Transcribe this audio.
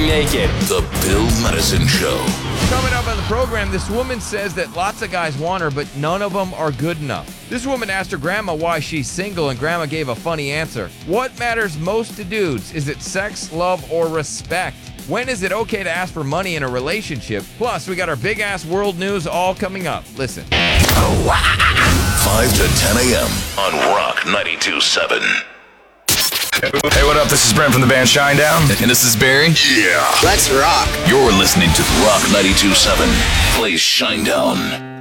naked. The Bill Medicine Show. Coming up on the program, this woman says that lots of guys want her, but none of them are good enough. This woman asked her grandma why she's single, and grandma gave a funny answer. What matters most to dudes? Is it sex, love, or respect? When is it okay to ask for money in a relationship? Plus, we got our big-ass world news all coming up. Listen. 5 to 10 a.m. on Rock 92.7. Hey, what up? This is Brent from the band Shinedown. And this is Barry. Yeah. Let's rock. You're listening to Rock 92.7. Plays Shinedown.